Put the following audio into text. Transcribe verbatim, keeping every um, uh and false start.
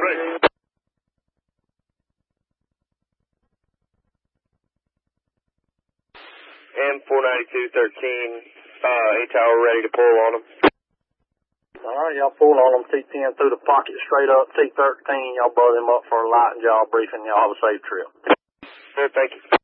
Great. M four ninety-two thirteen, uh, A-Tower ready to pull on them. Alright, y'all pull on them, T ten through the pocket, straight up, T thirteen, y'all buzz him up for a light and jaw briefing, y'all have a safe trip. Good, thank you.